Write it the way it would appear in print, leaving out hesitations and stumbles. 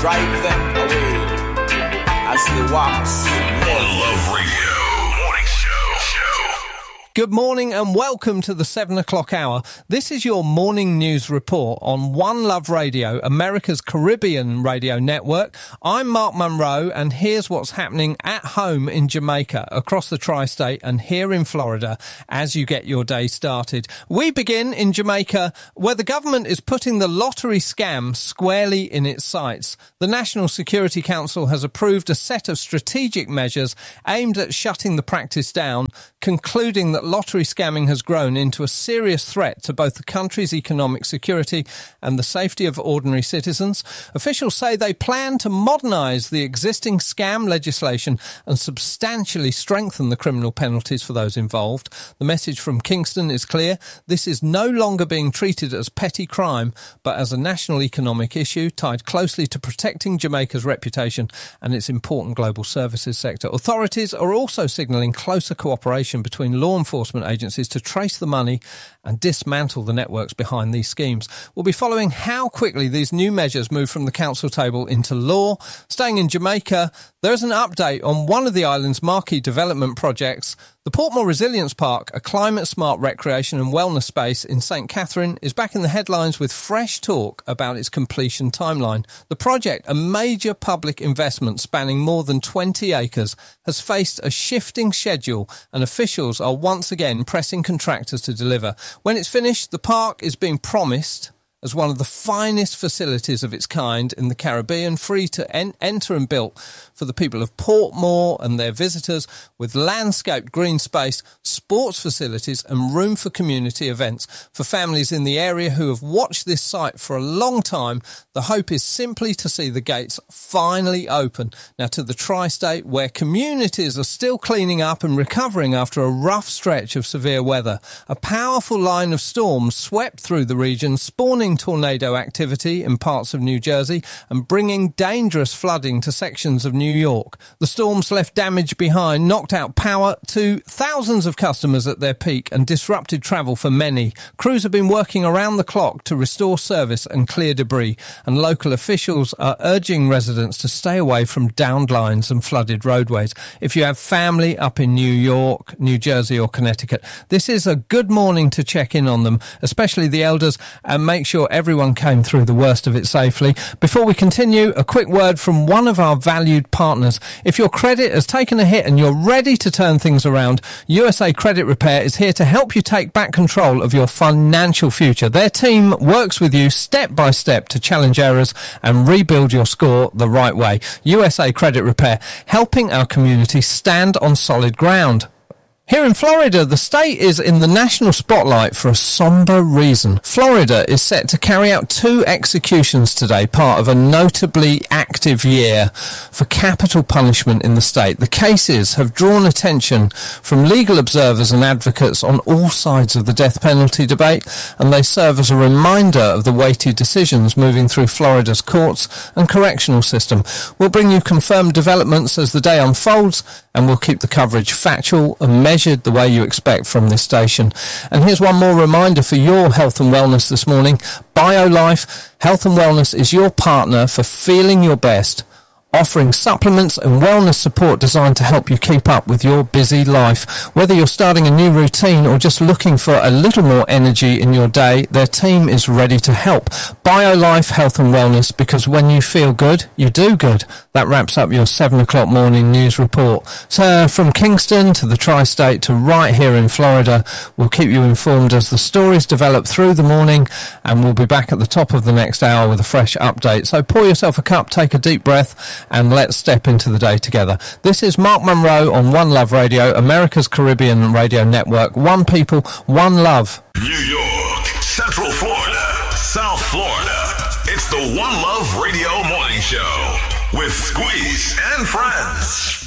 drive them away as they wax. One Love Radio Morning Show. Good morning and welcome to the 7 o'clock hour. This is your morning news report on One Love Radio, America's Caribbean radio network. I'm Mark Munro, and here's what's happening at home in Jamaica, across the tri-state and here in Florida as you get your day started. We begin in Jamaica, where the government is putting the lottery scam squarely in its sights. The National Security Council has approved a set of strategic measures aimed at shutting the practice down, concluding that lottery scamming has grown into a serious threat to both the country's economic security and the safety of ordinary citizens. Officials say they plan to modernise the existing scam legislation and substantially strengthen the criminal penalties for those involved. The message from Kingston is clear. This is no longer being treated as petty crime, but as a national economic issue tied closely to protecting Jamaica's reputation and its important global services sector. Authorities are also signalling closer cooperation between law enforcement agencies to trace the money and dismantle the networks behind these schemes. We'll be following how quickly these new measures move from the council table into law. Staying in Jamaica, there is an update on one of the island's marquee development projects. The Portmore Resilience Park, a climate-smart recreation and wellness space in St. Catherine, is back in the headlines with fresh talk about its completion timeline. The project, a major public investment spanning more than 20 acres, has faced a shifting schedule, and officials are once again pressing contractors to deliver. When it's finished, the park is being promised as one of the finest facilities of its kind in the Caribbean, free to enter and built for the people of Portmore and their visitors, with landscaped green space, sports facilities and room for community events. For families in the area who have watched this site for a long time, the hope is simply to see the gates finally open. Now to the tri-state, where communities are still cleaning up and recovering after a rough stretch of severe weather. A powerful line of storms swept through the region, spawning tornado activity in parts of New Jersey and bringing dangerous flooding to sections of New York. The storms left damage behind, knocked out power to thousands of customers at their peak and disrupted travel for many. Crews have been working around the clock to restore service and clear debris, and local officials are urging residents to stay away from downed lines and flooded roadways. If you have family up in New York, New Jersey or Connecticut, this is a good morning to check in on them, especially the elders, and make sure everyone came through the worst of it safely. Before we continue, a quick word from one of our valued partners. If your credit has taken a hit and you're ready to turn things around, USA Credit Repair is here to help you take back control of your financial future. Their team works with you step by step to challenge errors and rebuild your score the right way. USA Credit Repair, helping our community stand on solid ground. Here in Florida, the state is in the national spotlight for a somber reason. Florida is set to carry out 2 executions today, part of a notably active year for capital punishment in the state. The cases have drawn attention from legal observers and advocates on all sides of the death penalty debate, and they serve as a reminder of the weighty decisions moving through Florida's courts and correctional system. We'll bring you confirmed developments as the day unfolds, and we'll keep the coverage factual and measured the way you expect from this station. And here's one more reminder for your health and wellness this morning. BioLife Health and Wellness is your partner for feeling your best, offering supplements and wellness support designed to help you keep up with your busy life. Whether you're starting a new routine or just looking for a little more energy in your day, their team is ready to help. BioLife Health and Wellness, because when you feel good, you do good. That wraps up your 7 o'clock morning news report. So from Kingston to the tri-state to right here in Florida, we'll keep you informed as the stories develop through the morning, and we'll be back at the top of the next hour with a fresh update. So pour yourself a cup, take a deep breath, and let's step into the day together. This is Mark Munro on One Love Radio, America's Caribbean radio network. One people, one love. New York, Central Florida, South Florida. It's the One Love Radio Morning Show with Squeeze and Friends.